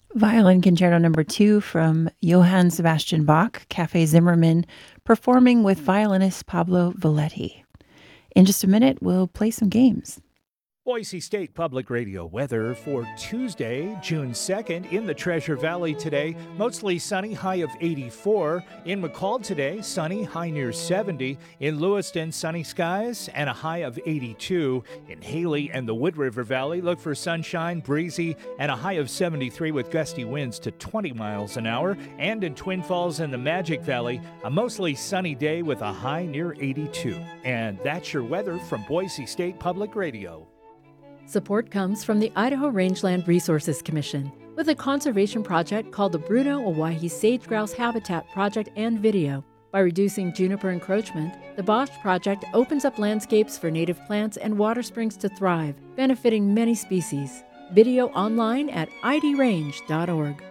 Violin Concerto Number 2 from Johann Sebastian Bach, Cafe Zimmermann, performing with violinist Pablo Valetti. In just a minute, we'll play some games. Boise State Public Radio weather for Tuesday, June 2nd. In the Treasure Valley today, mostly sunny, high of 84. In McCall today, sunny, high near 70. In Lewiston, sunny skies and a high of 82. In Haley and the Wood River Valley, look for sunshine, breezy, and a high of 73 with gusty winds to 20 miles an hour. And in Twin Falls and the Magic Valley, a mostly sunny day with a high near 82. And that's your weather from Boise State Public Radio. Support comes from the Idaho Rangeland Resources Commission with a conservation project called the Bruno Owyhee Sage-Grouse Habitat Project and Video. By reducing juniper encroachment, the Bosch Project opens up landscapes for native plants and water springs to thrive, benefiting many species. Video online at idrange.org.